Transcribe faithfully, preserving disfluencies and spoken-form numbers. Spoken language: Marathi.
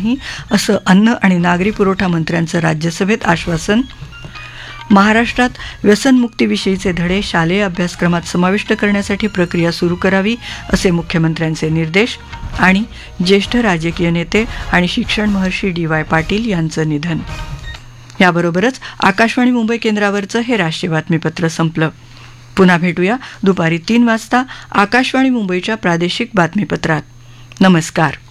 नाही असं अन्न आणि नागरी पुरवठा मंत्र्यांचं राज्यसभेत आश्वासन. महाराष्ट्रात व्यसनमुक्तीविषयीचे धडे शालेय अभ्यासक्रमात समाविष्ट करण्यासाठी प्रक्रिया सुरू करावी असे मुख्यमंत्र्यांचे निर्देश. आणि ज्येष्ठ राजकीय नेते आणि शिक्षण महर्षी डी वाय पाटील यांचं निधन. याबरोबरच आकाशवाणी मुंबई केंद्रावरचं हे राष्ट्रीय बातमीपत्र संपलं. पुन्हा भेटूया दुपारी तीन वाजता आकाशवाणी मुंबईच्या प्रादेशिक बातमीपत्रात. नमस्कार.